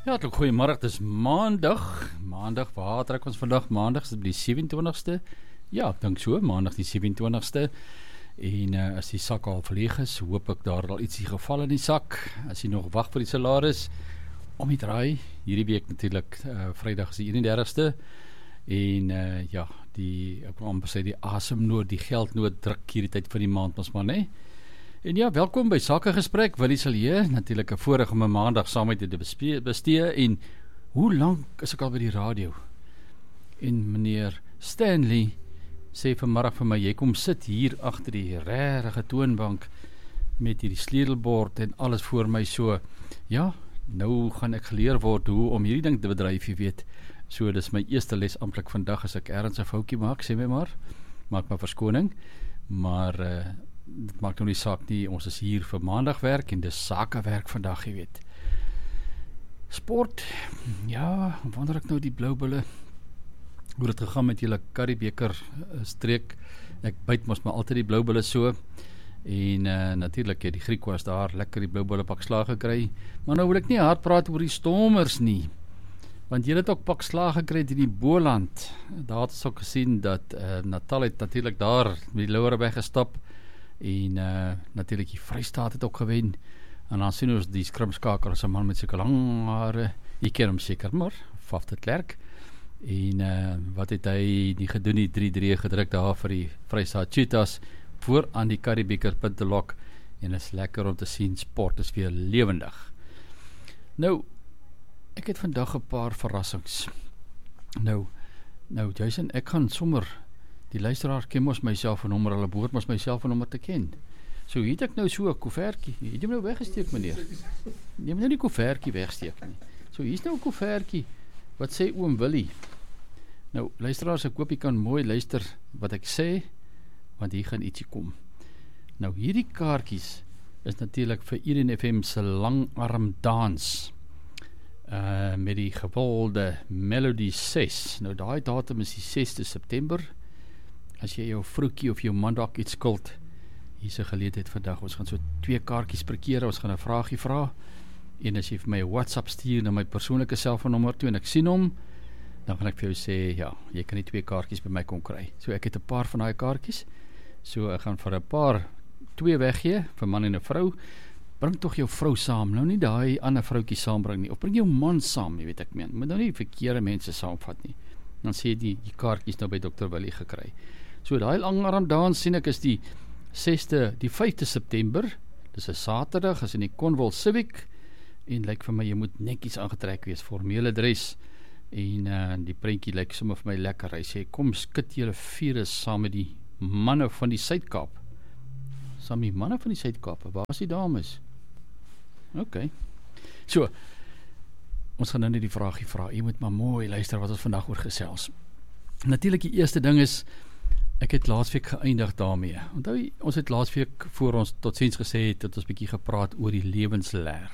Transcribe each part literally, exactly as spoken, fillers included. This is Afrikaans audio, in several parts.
Ja, het ook goeiemôre, dit is maandag, maandag, waar trek ons vandag, maandag is dit die sewe-en-twintigste, ja, ek dink so, maandag die sewe-en-twintigste, en uh, as die sak al verleeg is, hoop ek daar al iets die geval in die sak, as jy nog wag vir die salaris, om die draai, hierdie week natuurlijk, uh, vrydag is die eenendertigste, en uh, ja, die, ek wil amper sê, die asemnood, die geldnood druk hierdie tyd van die maand, ons maar, nee. En ja, welkom by Sakegesprek, Willie Silje, natuurlijk 'n voorreg om 'n maandag saam met te bestee, en hoe lang is ek al by die radio? En meneer Stanley sê vanmiddag vir my, jy kom sit hier agter die regte toonbank met hierdie sleutelbord en alles voor my so, ja, nou gaan ek geleer word hoe om hierdie ding te bedryf, jy weet, so dis my eerste les amptelik vandag as ek ergens 'n foutjie maak, sê my maar, maak my verskoning, maar uh, dit maak nou nie saak nie, ons is hier vir maandag werk en dis sakewerk vandag, jy weet. Sport, ja, wonder ek nou die blou bulle, hoe het gegaan met julle Curriebeeker streek, ek byt mos maar altyd die blou bulle so, en uh, natuurlijk het die Griek was daar, lekker die blou bulle pak slaag gekry, maar nou wil ek nie hard praat oor die Stormers nie, want julle het ook pak slaag gekry in die Boland, daar het ons ook gesien dat uh, Natal het natuurlijk daar met die Louwer weggestap, en uh, natuurlijk die Vrystaat het ook gewen, en dan sien ons die skrimskaker as 'n man met seker lang hare, jy ken hom seker maar, Faf de Klerk, en uh, wat het hy nie gedoen, die drie drie gedruk daar vir die Vrystaat Cheetahs, voor aan die Curriebeeker puntelok, en is lekker om te sien, sport is weer lewendig. Nou, ek het vandag 'n paar verrassings. Nou, nou Jason, ek gaan sommer die luisteraar ken mos my selfoonnommer, hulle behoort mos my selfoonnommer te ken. So hier het ek nou so 'n koevertjie. Het jy nou weggesteek, meneer? Jy moet nou die koevertjie wegsteek nie. So hier's nou 'n koevertjie. Wat sê oom Willie? Nou, luisteraars, ek hoop jy kan mooi luister wat ek sê, want hier gaan ietsie kom. Nou, hierdie kaartjies is natuurlik vir E N F M se langarm dans. Uh, met die gewilde Melody ses. Nou, daai datum is die sesde September. As jy jou vroekie of jou man dalk iets skuld, hier is 'n geleentheid vandag, ons gaan so twee kaartjies per keer, ons gaan 'n vraagie vra, en as jy vir my 'n WhatsApp stuur na my persoonlike selfoonnommer toe, en ek sien hom, dan gaan ek vir jou sê, ja, jy kan die twee kaartjies by my kom kry. So ek het 'n paar van daai kaartjies, so ek gaan vir 'n paar, twee weggee, vir man en 'n vrou, bring tog jou vrou saam, nou nie daai ander vroukie saambring nie, of bring jou man saam, jy weet ek meen, moet nou nie verkeerde mense saamvat nie, dan sê die, die kaartjies nou by dokter Willie gekry. So daai langarm dans sien ek is die sesde, die vyfde September, dis 'n Saterdag, is in die Conwell Civic, en lyk vir my, jy moet netjies aangetrek wees, formele dres, en uh, die prentjie lyk sommer vir my lekker, hy sê, kom skit julle vier saam met die manne van die Suid-Kaap, saam met die manne van die Suid-Kaap, waar is die dames? Ok, so, ons gaan nou net die vraagie vra, jy moet maar mooi luister wat ons vandag oor gesels. Natuurlik die eerste ding is, ek het laasweek geëindig daarmee. Onthou, ons het laasweek voor ons tot ziens gesê het, het ons bietjie gepraat oor die lewensleer.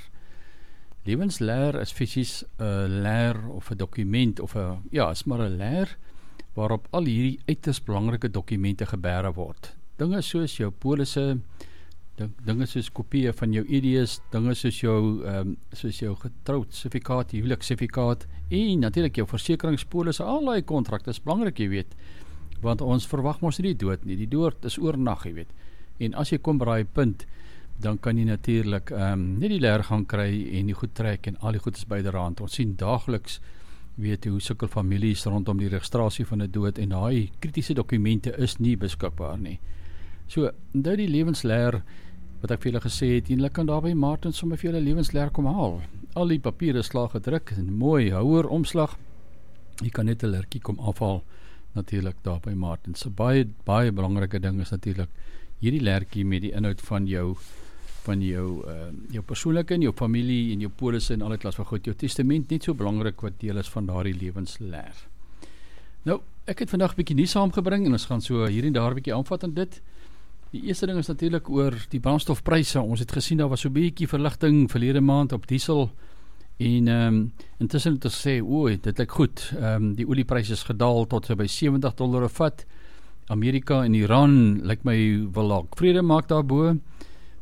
Lewensleer is fisies 'n leer of 'n dokument, of 'n, ja, is maar 'n leer, waarop al hierdie uiters belangrike dokumente gebeere word. Dinge soos jou polisse, dinge soos kopieë van jou I D's, dinge soos jou, um, soos jou getroud sertifikaat, die huwelik sertifikaat, en natuurlik jou versekeringspolisse, al die kontrakte, is belangrik, jy weet, want ons verwag mos nie die dood nie, die dood is oornag, jy weet, en as jy kom by daai punt, dan kan jy natuurlik um, net die leer gaan kry, en die goed trek, en al die goed is byderhand. Ons sien daagliks, weet jy, hoe sukkel families rondom die registrasie van die dood, en daai kritiese dokumente is nie beskikbaar nie. So, nou die lewensleer, wat ek vir julle gesê het, en hulle kan daar by Martin sommer vir julle lewensleer kom haal. Al die papiere slaag gedruk, en mooi houer omslag, jy kan net 'n lertjie kom afhaal, natuurlik daar by Martin. So baie, baie belangrike ding is natuurlik hierdie lertjie met die inhoud van jou van jou, uh, jou persoonlike en jou familie en jou polisse en al die klas van goed. Jou testament niet so belangrik wat deel is van daardie lewensleer. Nou, ek het vandag 'n bietjie nuus saamgebring en ons gaan so hier en daar 'n bietjie aanvat aan dit. Die eerste ding is natuurlik oor die brandstofpryse. Ons het gesien daar was so 'n bietjie verligting verlede maand op diesel. En um, intussen het ons sê, oei, dit lyk goed, um, die oliepryse is gedaal tot so by sewentig dollar 'n vat. Amerika en Iran, lyk my wil dalk vrede maak daarbo,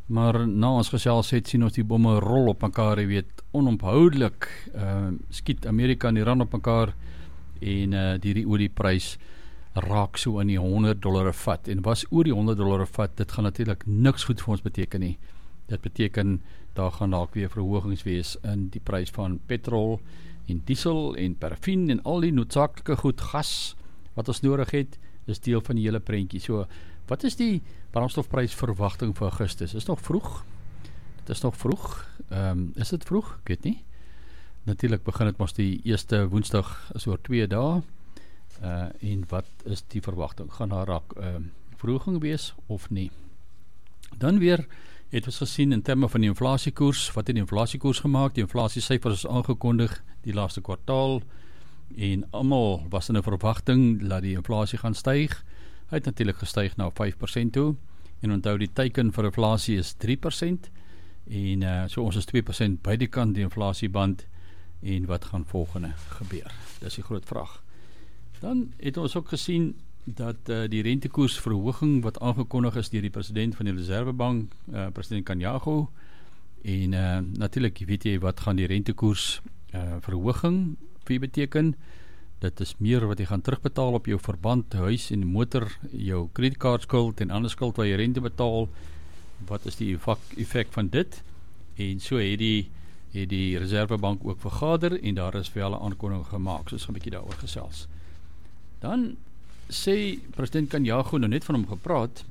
maar na ons gesels het, sien ons die bomme rol op mekaar, jy weet, onophoudelik, uh, skiet Amerika en Iran op mekaar, en uh, die, die olieprys raak so in die honderd dollar 'n vat, en was oor die honderd dollar 'n vat, dit gaan natuurlik niks goed vir ons beteken nie. Dit beteken, daar gaan dalk weer verhogings wees in die prys van petrol, en diesel, en parafin, en al die noodsaaklike goed, gas, wat ons nodig het, is deel van die hele prentjie. So, wat is die brandstofprys verwagting vir Augustus? Is nog vroeg? Dit is nog vroeg. Um, is dit vroeg? Ek weet nie. Natuurlik begin het mos die eerste woensdag, is oor twee dae, uh, en wat is die verwagting? Gaan daar raak uh, verhoging wees of nie? Dan weer het ons gesien in terme van die inflasiekoers, wat het die inflasiekoers gemaak? Die inflasiesyfers is aangekondig die laaste kwartaal, en almal was in 'n verwagting dat die inflasie gaan styg. Hy het natuurlik gestyg na vyf persent toe, en onthou die teiken vir inflasie is drie persent, en uh, so ons is twee persent by die kant die inflasieband, en wat gaan volgende gebeur? Dis die groot vraag. Dan het ons ook gesien dat uh, die rentekoersverhoging wat aangekondig is deur die president van die Reservebank, uh, president Kanyako, en uh, natuurlik weet jy wat gaan die rentekoers uh, verhoging vir beteken. Dit is meer wat jy gaan terugbetaal op jou verband, huis en motor, jou kredietkaartskuld en ander skuld waar jy rente betaal. Wat is die effek van dit? En so het die, het die Reservebank ook vergader, en daar is wel 'n aankondiging gemaak, soos 'n bietjie daaroor gesels. Dan sê president Kanyako, nou net van hom gepraat,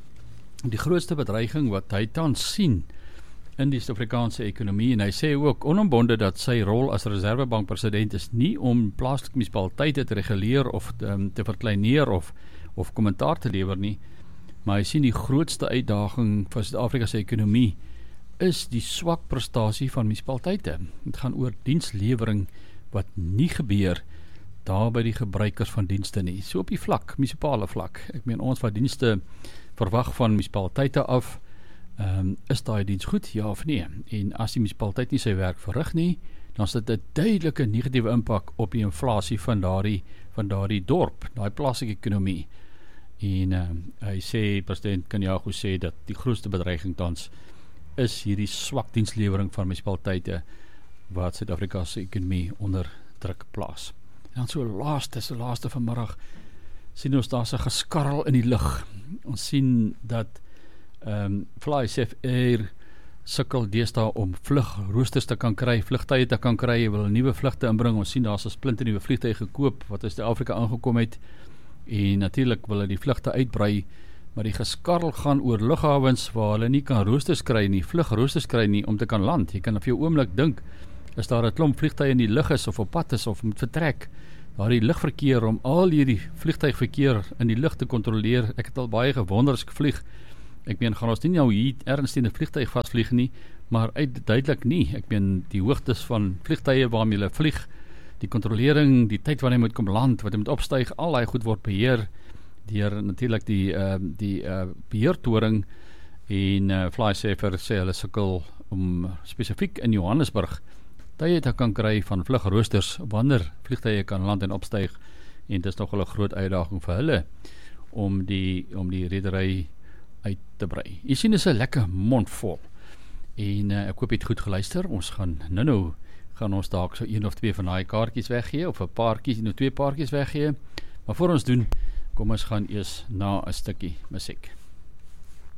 die grootste bedreiging wat hy tans sien in die Suid-Afrikaanse ekonomie, en hy sê ook onombonde dat sy rol as Reservebank president is nie om plaaslike munisipaliteite te reguleer of um, te verkleineer of, of kommentaar te lewer nie, maar hy sien die grootste uitdaging vir Suid-Afrika se ekonomie is die swak prestasie van munisipaliteite. Het gaan oor dienslewering wat nie gebeur daar by die gebruikers van dienste nie. So op die vlak, munisipale vlak. Ek meen, ons wat dienste verwag van munisipaliteite af, um, is daai diens goed, ja of nee? En as die munisipaliteit nie sy werk verrig nie, dan is dit 'n duidelike negatiewe impak op die inflasie van daardie van daardie dorp, daai plaaslike ekonomie. En um, hy sê, president Kanyako sê dat die grootste bedreiging tans is hierdie swak dienslewering van munisipaliteite wat Suid-Afrika se ekonomie onder druk plaas. En dan so laaste, so laaste vanmiddag sien ons daar's 'n geskarrel in die lug. Ons sien dat um, FlySafe Air sukkel deesdae om vlugroosters te kan kry, vlugtye te kan kry, wil nuwe vlugte inbring. Ons sien daar's 'n splinte nuwe vliegtuig gekoop wat uit Suid-Afrika aangekom het, en natuurlik wil hulle die vlugte uitbrei, maar die geskarrel gaan oor lughawens waar hulle nie kan roosters kry nie, vlugroosters kry nie om te kan land. Jy kan op jou oomblik dink, as daar 'n klomp vliegtuie in die lug is of op pad is of moet vertrek, daar die lugverkeer om al hierdie vliegtuigverkeer in die lug te kontroleer. Ek het al baie gewonder as ek vlieg. Ek meen, gaan ons nie nou hier ergens teen 'n vliegtuig vasvlieg nie, maar uit duidelik nie. Ek meen, die hoogtes van vliegtuie waarmee hulle vlieg, die kontrolering, die tyd wanneer hy moet kom land, wat hy moet opstyg, al daai goed word beheer deur natuurlik die uh, die uh, beheertoring, en uh, FlySafe sê hulle sukkel om spesifiek in Johannesburg tye te kan kry van vlugroosters wanneer vliegtuie kan land en opstyg, en dit is nog 'n groot uitdaging vir hulle om die om die redery uit te brei. Jy sien, is 'n lekker mond vol, en uh, ek hoop jy het goed geluister. Ons gaan nou nou gaan ons dalk so een of twee van daai kaartjies weggee, of 'n paartjies, nou twee paartjies weggee, maar voor ons doen, kom ons gaan eers na 'n stukkie musiek.